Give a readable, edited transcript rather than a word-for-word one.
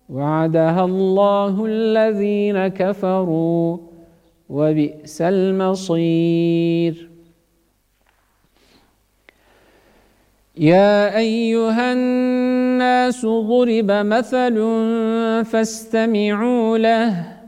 وعدها الله الذين كفروا وبئس المصير. يا أيها الناس ضرب مثل فاستمعوا له